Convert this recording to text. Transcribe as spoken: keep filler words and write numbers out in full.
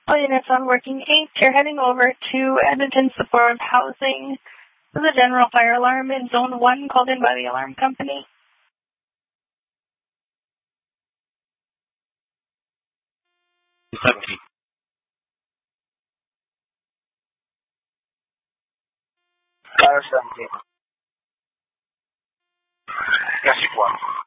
All units on working eight, you're heading over to Edmonton Supportive Housing. This is a general fire alarm in Zone one called in by the alarm company. seventeen. Fire seventeen. Classic one.